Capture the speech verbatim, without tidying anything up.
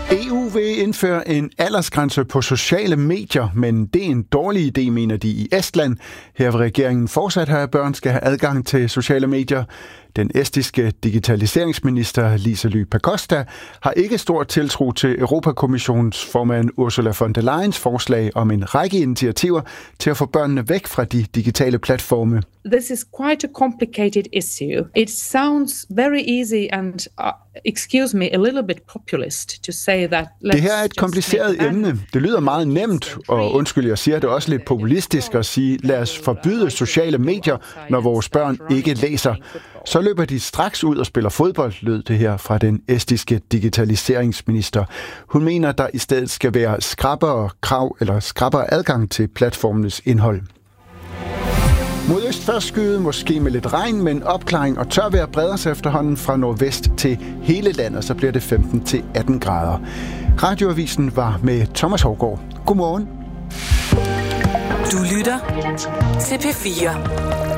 E U vil indføre en aldersgrænse på sociale medier, men det er en dårlig idé, mener de i Estland. Her vil regeringen fortsat have, at børn skal have adgang til sociale medier. Den estiske digitaliseringsminister Liselü Pakosta har ikke stor tiltro til Europakommissionens formand Ursula von der Leyens forslag om en række initiativer til at få børnene væk fra de digitale platforme. This is quite a complicated issue. It sounds very easy and, uh, excuse me, a little bit populist to say that. Det her er et kompliceret emne. Det lyder meget nemt, og undskyld, jeg siger det også lidt populistisk at sige, lad os forbyde sociale medier, når vores børn ikke læser. Så løber de straks ud og spiller fodbold, lød det her fra den estiske digitaliseringsminister. Hun mener, der i stedet skal være skrappere krav eller skrappere adgang til platformenes indhold. Mod øst først skyde, måske med lidt regn, men opklaring og tørvejr breder sig efterhånden fra nordvest til hele landet, så bliver det femten til atten grader. Radioavisen var med Thomas Hougaard. Godmorgen. Du lytter til P fire.